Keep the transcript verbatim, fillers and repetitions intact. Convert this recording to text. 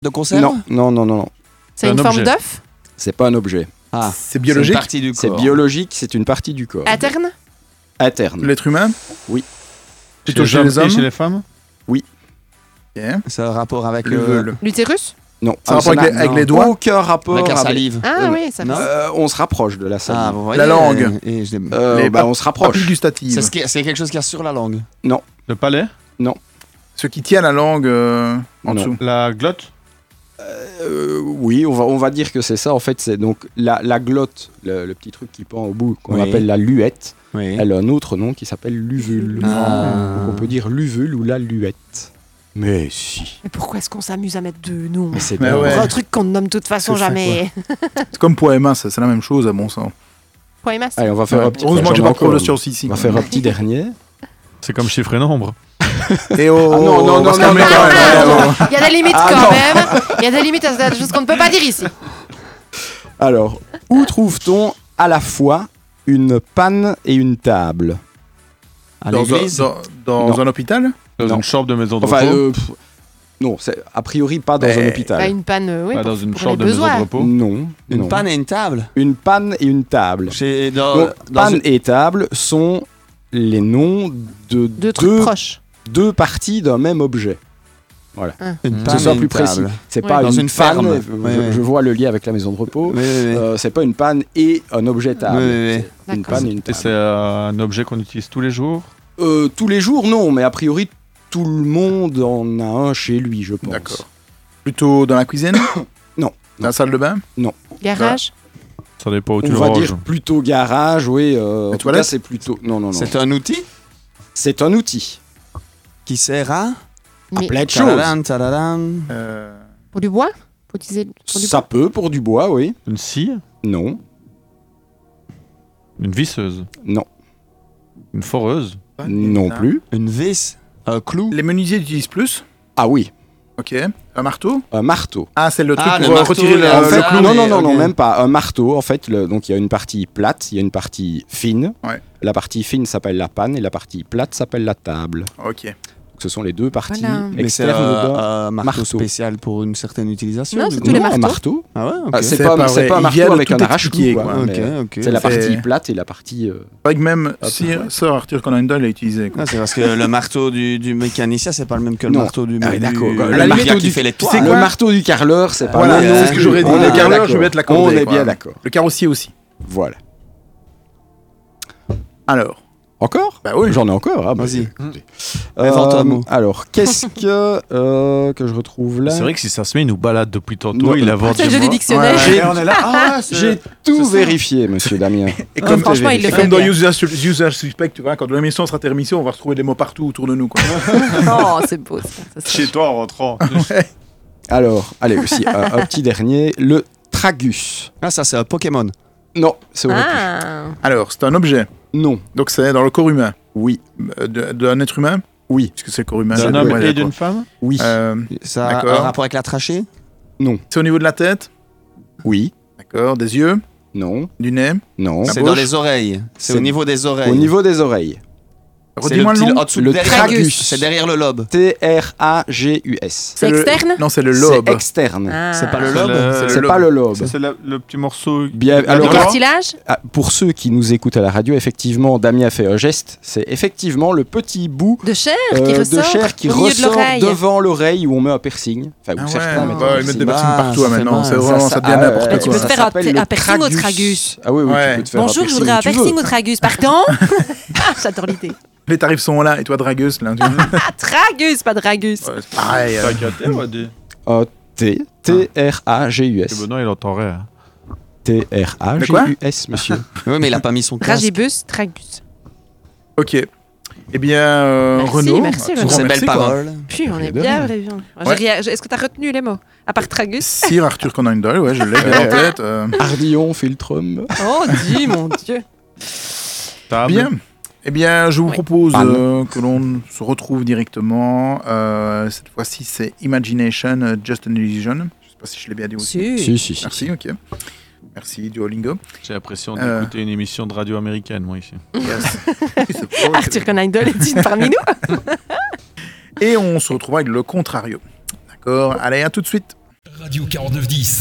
De conserve? Non, non, non, non. non. C'est un une forme objet. d'œuf? C'est pas un objet. Ah, C'est biologique. C'est une partie du C'est corps. biologique, c'est une partie du corps. Interne? Interne. L'être humain. Oui. Plutôt chez chez les les hommes et hommes. chez les femmes? Ok. Ça a un rapport avec Le le... veule. L'utérus? Non. Ça a rapport avec n'a les- avec les doigts? Aucun rapport Avec la avec- salive. Ah Euh, oui, ça non. fait. Euh, on se rapproche de la salive. Ah, vous voyez, La langue. Et, et je l'ai- Euh, Les bah, pap- on se Papilles rapproche. gustatives. c'est, ce qui- c'est quelque chose qu'il y a sur la langue. Le palais? Ce qui tient la langue euh, en Non. dessous. La glotte? Euh, oui, on va, on va dire que c'est ça. En fait, c'est donc la, la glotte, le, le petit truc qui pend au bout, qu'on Oui. appelle la luette. Oui. Elle a un autre nom qui s'appelle l'uvule. Ah. Donc on peut dire l'uvule ou la luette. Mais si. Mais pourquoi est-ce qu'on s'amuse à mettre deux noms? Mais c'est Mais bien. ouais. Pour un truc qu'on ne nomme de toute façon C'est ça, jamais. C'est comme poids et masse, c'est la même chose à mon sens. Point et masse. Allez, on va faire Ouais. un petit. Heureusement que j'ai j'en ai pas de prof de encore. sciences ici. On va quoi. faire un petit dernier. C'est comme chiffre et nombre. Et oh, Ah non, non, on va non, se non, calmer non, quand même, non, hein, non, alors. Il y a des limites Ah, quand non. même. Il y a des limites à des choses qu'on ne peut pas dire ici. Alors, où trouve-t-on à la fois une panne et une table? À Dans, l'église? un, dans, dans Non. un hôpital. Dans Non. une chambre de maison de Enfin, repos? euh, pff, non, c'est a priori pas dans Mais- un Pas hôpital. une panne, euh, oui. Pas pour- dans une pour chambre les de maison besoins. de repos? Non, Une non. panne et une table? Une panne et une table. Chez, dans, Donc, dans panne une- et table sont les noms de Deux trucs deux, proches. deux parties d'un même objet. Une Que panne ce soit et plus une précis. table. C'est Ouais. pas Dans une, une panne. ferme. euh, Oui, je, oui. je vois le lien avec la maison de repos. Oui, oui, oui. Euh, c'est pas une panne et un objet table. Oui, oui, oui. C'est une D'accord. panne et une Et table. c'est euh, un objet qu'on utilise tous les jours? Euh, tous les jours, non, mais a priori, tout le monde en a un chez lui, je pense. D'accord. Plutôt dans la cuisine. Non. Dans la salle de bain. Garage. Ça dépend où tu On le va ranges. dire plutôt garage, oui. euh, en tout toilettes cas, c'est plutôt. Non, non, non. C'est un outil C'est un outil. qui sert à... Mais Plein de choses. Tadadam, tadadam. Euh, pour du bois? Faut utiliser pour du Ça peut pour du bois, oui. Une scie? Non. Une visseuse? Non. Une foreuse? Non Ah. plus. Une vis? Un clou? Les menuisiers utilisent plus. Ah oui. Ok. Un marteau. Un marteau. Ah, c'est le truc Ah, le pour euh, marteau, retirer le, là, En le fait, ça, clou. non, mais non, non, non, ok. même pas. Un marteau, en fait, le- donc il y a une partie plate, il y a une partie fine. Ouais. La partie fine s'appelle la panne et la partie plate s'appelle la table. Ok. Donc, ce sont les deux parties Voilà. Mais c'est externes euh, d'un un marteau, marteau. spécial pour une certaine utilisation? Non, du c'est coup. tous les Non, un marteaux. marteau. Ah ouais, ok. Ah, c'est C'est pas, pas c'est vrai. pas un Il marteau vient de avec tout un arrache-clou. expliquer, quoi, quoi. mais ok, ok. C'est la C'est- partie plate et la partie. euh, C'est vrai que même Hop, si ouais. Sir Arthur Conan Doyle l'a utilisé. quoi. Ah, c'est parce que le marteau du, du mécanicien, c'est pas le même que le Non. marteau du, Ah oui, du- d'accord. du Le gars marteau qui du- fait les tu toits. sais le quoi marteau du carreleur, c'est pas Voilà, le même c'est nom ce que j'aurais dit. On Le est bien carreleur, je d'accord. vais te l'accorder, On est quoi. bien d'accord. Le carrossier aussi. Voilà. Alors. Encore Bah oui. J'en ai encore. ah bah, Vas-y. écoutez. Invente un Euh, mot. Alors, qu'est-ce que, euh, que je retrouve là C'est vrai que si ça se met, il nous balade depuis tantôt, Non, il non. invente C'est le des jeu du mots. dictionnaire. Ouais. J'ai- Et on est là, ah ouais, c'est- J'ai tout c'est ça. vérifié, monsieur Damien. Et Ah, comme, franchement, il le et fait comme dans bien. User, User Suspect, tu vois, quand l'émission sera terminée, on va retrouver des mots partout autour de nous. Quoi. Oh, c'est beau ça. ça, c'est- Chez toi en rentrant. Alors, allez, aussi, un, un petit dernier. Le tragus. Ah, ça, c'est un Pokémon. Non, c'est aurait pu. Ah. Alors, c'est un objet. Non. Donc, c'est dans le corps humain. Oui. Euh, de- D'un être humain. Oui. Puisque c'est le corps humain. D'un c'est- homme ouais, et d'accord. d'une femme? Oui. Euh, Ça a D'accord. un rapport avec la trachée? c'est au niveau de la tête. Oui. D'accord. Des yeux. Non. Du nez. Non. La C'est bouche. dans les oreilles. C'est C'est au niveau des oreilles. Au niveau des oreilles. C'est Redis-moi le petit- nom. en dessous, Le derrière- tragus. C'est derrière le lobe. T R A G U S. C'est le- externe? Non, c'est le lobe. C'est externe. Ah. C'est pas le C'est lobe? le- C'est le pas le lobe. Ça, c'est la- le petit morceau. Bien, La alors- Le dent. cartilage? Ah, pour ceux qui nous écoutent à la radio, effectivement, Damien a fait un geste. C'est effectivement le petit bout De chair euh, qui de ressort chair qui au milieu de ressort l'oreille. devant l'oreille où on met un piercing. Enfin, Ah où ouais, certains mettent bah, un ils piercing. mettent des Ah, piercings partout ça hein, fait maintenant. mal. C'est vraiment, ça, devient ah, n'importe ouais, Mais tu quoi. peux te faire ça un- s'appelle un le piercing au tragus. tragus. Ah oui, oui, Ouais. tu peux te faire Bonjour, un je voudrais un piercing où tu piercing veux. au tragus. Pardon? Ah, j'adore l'idée. Les tarifs sont là et toi, dragueuse, là. tu- Ah, tragus, pas dragus. Ouais, c'est pareil. euh. T'as gâté, on va dire. Euh, T T R A G U Et S. Benoît, il entend rien. T R A G U S, monsieur. Oui, mais il a pas mis son casque. Ragibus, tragus. Ok. Eh bien, euh, Merci, Renaud. merci, un Renaud. grand Ces belles merci, quoi. paroles. Puis on est de bien, rien. très bien. J'ai Ouais. rien- Est-ce que tu as retenu les mots? À part tragus? Sir Arthur Conan Doyle, ouais, je l'ai bien en tête. euh. Ardillon, Filtrum. Oh, dis mon Dieu. Table. Bien. Eh bien, je vous Oui. propose Panne. euh, que l'on se retrouve directement. Euh, cette fois-ci, c'est Imagination, euh, Just an Illusion. Je ne sais pas si je l'ai bien dit aussi. Si. Si, si, si. Merci, ok. Merci, Duolingo. J'ai l'impression Euh. d'écouter une émission de radio américaine, moi, ici. Yes. C'est faux. Arthur Conan Doyle est parmi nous. Et on se retrouve avec le contrario. D'accord. Allez, à tout de suite. Radio quarante-neuf dix.